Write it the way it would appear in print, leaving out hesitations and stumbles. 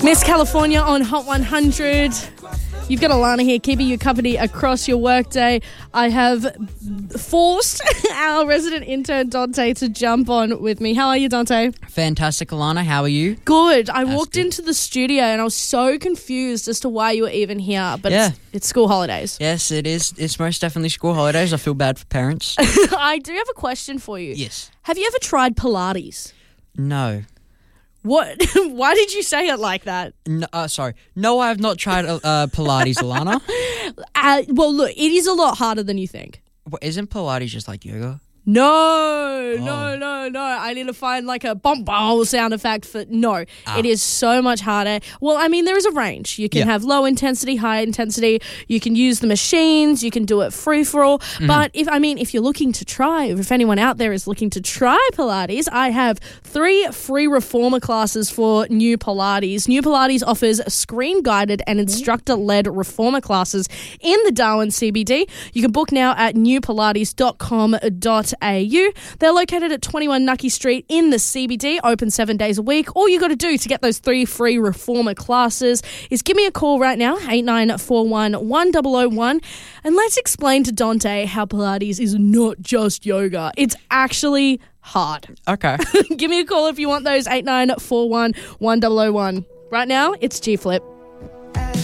Miss California on Hot 100. You've got Alana here, keeping you company across your workday. I have forced our resident intern, Dante, to jump on with me. How are you, Dante? Fantastic, Alana. How are you? Good. I walked into the studio and I was so confused as to why you were even here. But it's school holidays. Yes, it is. It's most definitely school holidays. I feel bad for parents. I do have a question for you. Yes. Have you ever tried Pilates? No. What? Why did you say it like that? No, sorry. No, I have not tried Pilates, Alana. Well, look, it is a lot harder than you think. Isn't Pilates just like yoga? No. I need to find like a bump sound effect for no. It is so much harder. Well, I mean, there is a range. You can have low intensity, high intensity. You can use the machines. You can do it free for all. But if you're looking to try, if anyone out there is looking to try Pilates, I have 3 free reformer classes for New Pilates. New Pilates offers screen guided and instructor led reformer classes in the Darwin CBD. You can book now at newpilates.com.au. They're located at 21 Nucky Street in the CBD, open 7 days a week. All you got to do to get those 3 free reformer classes is give me a call right now, 8941 1001, and let's explain to Dante how Pilates is not just yoga. It's actually hard. Okay. Give me a call if you want those, 8941 1001. Right now, it's G Flip.